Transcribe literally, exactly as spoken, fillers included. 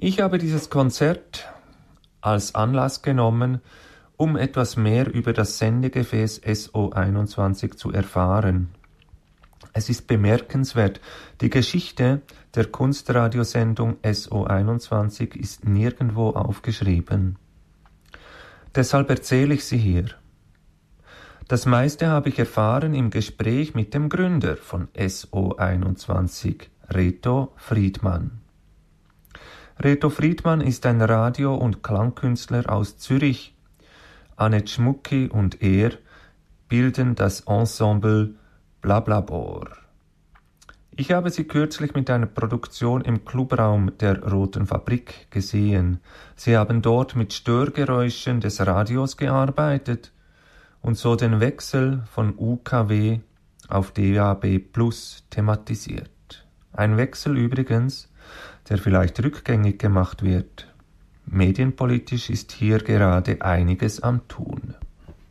Ich habe dieses Konzert als Anlass genommen, um etwas mehr über das Sendegefäß S O einundzwanzig zu erfahren. Es ist bemerkenswert, die Geschichte der Kunstradiosendung S O einundzwanzig ist nirgendwo aufgeschrieben. Deshalb erzähle ich sie hier. Das meiste habe ich erfahren im Gespräch mit dem Gründer von S O einundzwanzig, Reto Friedmann. Reto Friedmann ist ein Radio- und Klangkünstler aus Zürich. Annette Schmucki und er bilden das Ensemble Blablabor. Ich habe sie kürzlich mit einer Produktion im Clubraum der Roten Fabrik gesehen. Sie haben dort mit Störgeräuschen des Radios gearbeitet und so den Wechsel von U K W auf D A B Plus thematisiert. Ein Wechsel übrigens, der vielleicht rückgängig gemacht wird. Medienpolitisch ist hier gerade einiges am Tun.